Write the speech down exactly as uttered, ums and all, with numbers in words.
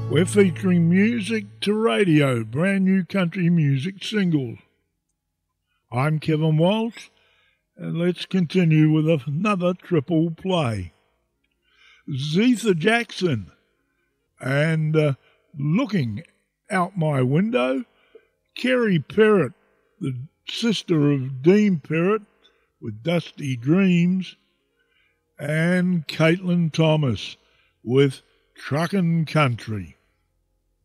We're featuring Music to Radio, brand new country music single. I'm Kevin Walsh, and let's continue with another triple play. Zetha Jackson, and uh, Looking Out My Window, Kerry Perrott, the sister of Dean Perrott, with Dusty Dreams, and Caitlin Thomas with Truckin' Country.